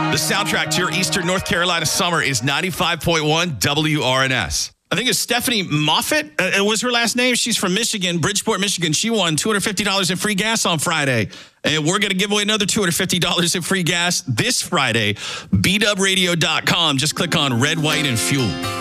The soundtrack to your Eastern North Carolina summer is 95.1 WRNS. I think it's Stephanie Moffitt. It was her last name. She's from Michigan, Bridgeport, Michigan. She won $250 in free gas on Friday. And we're going to give away another $250 in free gas this Friday. BWradio.com. Just click on red, white, and fuel.